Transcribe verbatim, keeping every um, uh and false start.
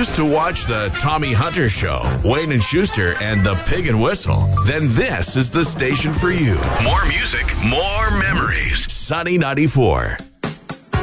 used to watch the Tommy Hunter Show, Wayne and Schuster, and the Pig and Whistle, then this is the station for you. More music, more memories. Sunny ninety-four.